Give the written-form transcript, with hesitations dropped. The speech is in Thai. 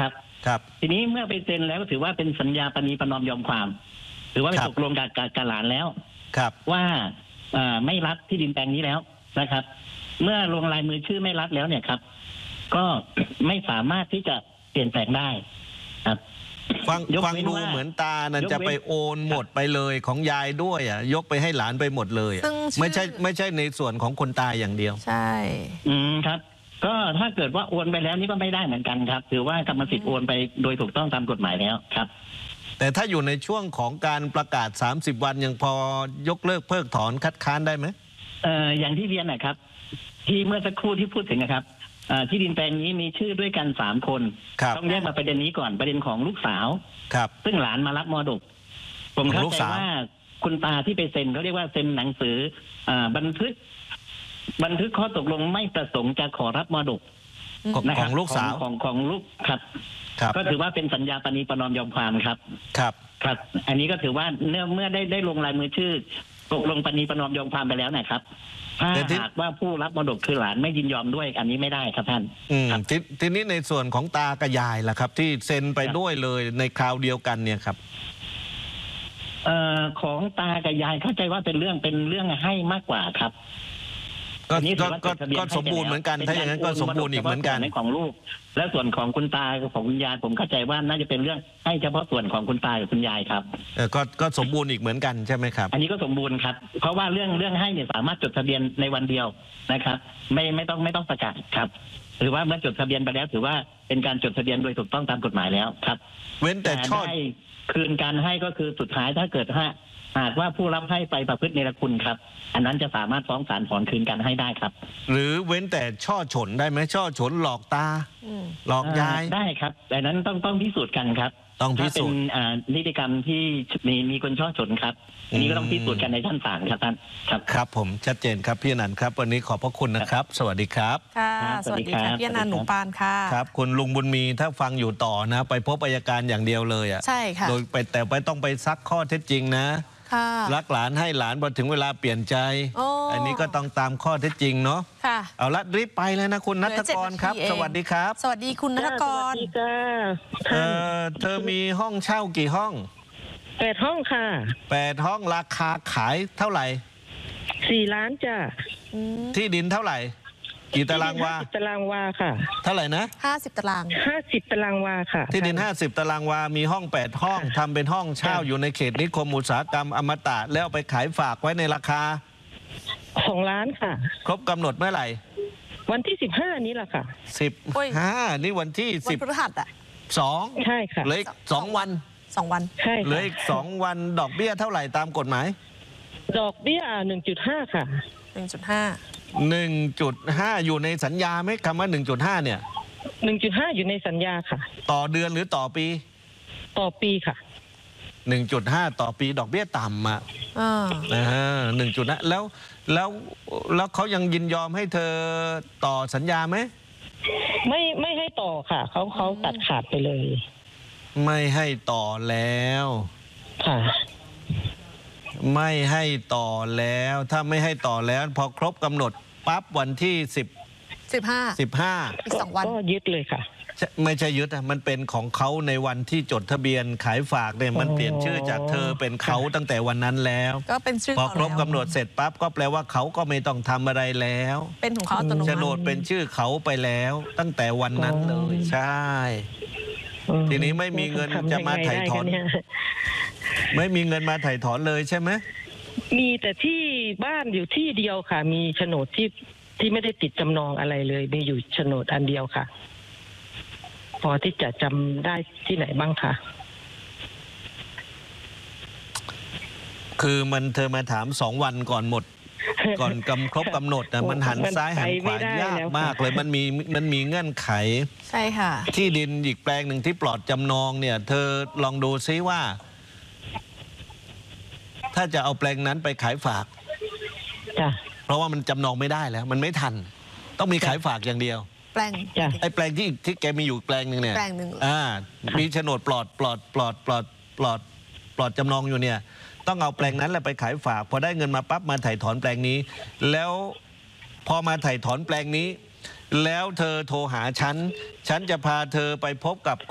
นะครับครับทีนี้เมื่อไปเซ็นแล้วถือว่าเป็นสัญญาปณีประนอมยอมความถือว่าไปตกลงกับหลานแล้วว่าไม่รับที่ดินแปลงนี้แล้วนะครับเมื่อลงลายมือชื่อไม่รับแล้วเนี่ยครับก็ไม่สามารถที่จะเปลี่ยนแปลงได้ครับฟังดูเหมือนตานั่นจะไปโอนหมดไปเลยของยายด้วยยกไปให้หลานไปหมดเลยไม่ใช่ในส่วนของคนตายอย่างเดียวใช่ครับก็ถ้าเกิดว่าโอนไปแล้วนี่ก็ไม่ได้เหมือนกันครับถือว่ากรรมสิทธิ์โอนไปโดยถูกต้องตามกฎหมายแล้วครับแต่ถ้าอยู่ในช่วงของการประกาศ30 วันยังพอยกเลิกเพิกถอนคัดค้านได้ไหมอย่างที่เรียนนะครับที่เมื่อสักครู่ที่พูดถึงนะครับที่ดินแปลงนี้มีชื่อด้วยกัน3 คนต้องแยกมาประเด็นนี้ก่อนประเด็นของลูกสาวซึ่งหลานมารับมรดกผมเข้าใจว่าคุณตาที่ไปเซ็นเขาเรียกว่าเซ็นหนังสือบันทึกข้อตกลงไม่ประสงค์จะขอรับมรดกของลูกสาวของลูกครับก็ถือว่าเป็นสัญญาปณีประนอมยอมความครับอันนี้ก็ถือว่าเมื่อได้ลงลายมือชื่อตกลงปณีประนอมยอมความไปแล้วนะครับถ้าหากว่าผู้รับมรดกคือหลานไม่ยินยอมด้วยอันนี้ไม่ได้ครับท่านทีนี้ในส่วนของตากับยายล่ะครับที่เซ็นไปด้วยเลยในคราวเดียวกันเนี่ยครับของตากับยายเข้าใจว่าเป็นเรื่องให้มากกว่าครับก็สมบูรณ์เหมือนกันถ้าอย่างนั้นก็สมบูรณ์อีกเหมือนกันในของลูกและส่วนของคุณตากับของคุณยายผมเข้าใจว่าน่าจะเป็นเรื่องให้เฉพาะส่วนของคุณตากับคุณยายครับก็สมบูรณ์อีกเหมือนกันใช่ไหมครับอันนี้ก็สมบูรณ์ครับเพราะว่าเรื่องให้เนี่ยสามารถจดทะเบียนในวันเดียวนะครับไม่ต้องประกาศครับหรือว่าเมื่อจดทะเบียนไปแล้วถือว่าเป็นการจดทะเบียนโดยถูกต้องตามกฎหมายแล้วครับเว้นแต่ช่อคืนการให้ก็คือสุดท้ายถ้าเกิดหากว่าผู้รับให้ไปประพฤติเนรคุณครับอันนั้นจะสามารถฟ้องศาลถอนคืนกันให้ได้ครับหรือเว้นแต่ช่อฉนได้ไหมช่อฉนหลอกตาหลอกยายได้ครับแต่นั้นต้องพิสูจน์กันครับต้องพิสูจน์นิติกรรมที่มีคนช่อฉนครับอันนี้ก็ต้องพิสูจน์กันในชั้นศาลครับท่านครับผมชัดเจนครับพี่อนันต์ครับวันนี้ขอบพระคุณนะครับสวัสดีครับค่ะสวัสดีค่ะพี่อนันต์หนูปานค่ะครับคุณลุงบุญมีถ้าฟังอยู่ต่อนะไปพบอัยการอย่างเดียวเลยใช่ค่ะโดยแต่ไปต้องไปซักข้อเท็จจริงนะรักหลานให้หลานพอถึงเวลาเปลี่ยนใจอันนี้ก็ต้องตามข้อเท็จจริงเนาะเอาละรีบไปเลยนะคุณณัฐกรครับสวัสดีครับสวัสดีคุณณัฐกรเธอมีห้องเช่ากี่ห้อง 8 ห้องค่ะ 8 ห้องราคาขายเท่าไหร่ 4 ล้านจ้ะที่ดินเท่าไหร่กี่ตารางวาตารางวาค่ะเท่าไหร่นะ 50 ตาราง 50 ตารางวาค่ะที่ดิน50 ตารางวามีห้อง8 ห้องทำเป็นห้องเช่าอยู่ในเขตนิคมอุตสาหกรรมอมตะแล้วไปขายฝากไว้ในราคา 2 ล้านค่ะครบกำหนดเมื่อไหร่วันที่15นี้แหละค่ะ 15นี่วันที่ 10พฤหัส 2ใช่ค่ะเหลืออีก2 วันใช่เหลืออีก2 วันดอกเบี้ยเท่าไหร่ตามกฎหมายดอกเบี้ย 1.5 ค่ะ 1.5 อยู่ในสัญญาไหมคำว่า 1.5 เนี่ย 1.5 อยู่ในสัญญาค่ะต่อเดือนหรือต่อปีต่อปีค่ะ 1.5 ต่อปีดอกเบี้ยต่ำ1.5 แล้วเขายังยินยอมให้เธอต่อสัญญาไหมไม่ให้ต่อค่ะเขาตัดขาดไปเลยไม่ให้ต่อแล้วค่ะไม่ให้ต่อแล้วถ้าไม่ให้ต่อแล้วพอครบกำหนดปั๊บวันที่15 อีก2 วันก็ยึดเลยค่ะไม่ใช่ยึดมันเป็นของเขาในวันที่จดทะเบียนขายฝากเนี่ยมันเปลี่ยนชื่อจากเธอเป็นเขาตั้งแต่วันนั้นแล้วก็เป็นชื่อพอครบกำหนดเสร็จปั๊บก็แปลว่าเขาก็ไม่ต้องทำอะไรแล้วเป็นของเขาอัตโนมัติโฉนดเป็นชื่อเขาไปแล้วตั้งแต่วันนั้นเลยใช่ทีนี้ไม่มีเงินจะมาไถ่ถอนไม่มีเงินมาไถ่ถอนเลยใช่ไหมมีแต่ที่บ้านอยู่ที่เดียวค่ะมีโฉนดที่ไม่ได้ติดจำนองอะไรเลยมีอยู่โฉนดอันเดียวค่ะพอที่จะจำได้ที่ไหนบ้างคะคือเธอมาถาม2 วันก่อนหมดก่อนครบกำหนดนะมันหันซ้ายหันขวายากมากเลยมันมีเงื่อนไขใช่ค่ะที่ดินอีกแปลงหนึ่งที่ปลอดจำนองเนี่ยเธอลองดูซิว่าถ้าจะเอาแปลงนั้นไปขายฝากเพราะว่ามันจำนองไม่ได้แล้วมันไม่ทันต้องมีขายฝากอย่างเดียวแปลงไอ้แปลงที่แกมีอยู่แปลงหนึ่งเนี่ยมีโฉนดปลอดจำนองอยู่เนี่ยต้องเอาแปลงนั้นแหละไปขายฝากพอได้เงินมาปั๊บมาไถ่ถอนแปลงนี้แล้วพอมาไถ่ถอนแปลงนี้แล้วเธอโทรหาฉันจะพาเธอไปพบกับ